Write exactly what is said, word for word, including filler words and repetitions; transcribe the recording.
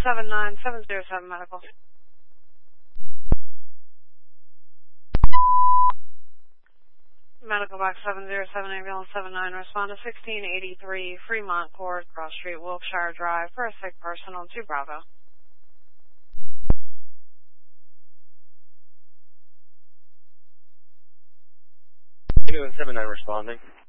seven nine seven zero seven medical. Medical box seven zero seven, ambulance seven nine, respond to sixteen eighty-three Fremont Court, Cross Street, Wilkshire Drive, for a sick person on two Bravo. Ambulance seven nine responding.